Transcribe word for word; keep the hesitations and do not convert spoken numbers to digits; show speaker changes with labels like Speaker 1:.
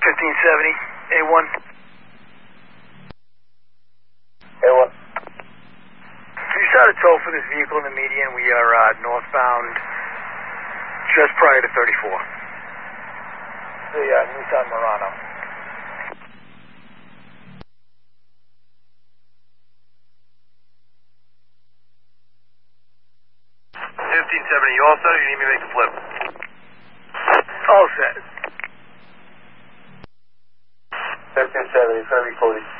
Speaker 1: fifteen seventy, A one.
Speaker 2: A one.
Speaker 1: Can you start a tow for this vehicle in the median? We are uh, northbound just prior to thirty-four. The uh, Nissan Murano.
Speaker 2: fifteen seventy, you all set or you need me to make the flip?
Speaker 1: All set.
Speaker 2: fifteen seventy, it's going to be forty.